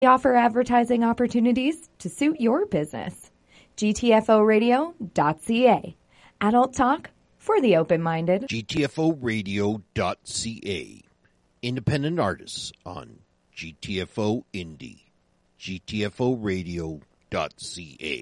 We offer advertising opportunities to suit your business. GTFOradio.ca. Adult talk for the open-minded. GTFOradio.ca. Independent artists on GTFO Indie. GTFOradio.ca.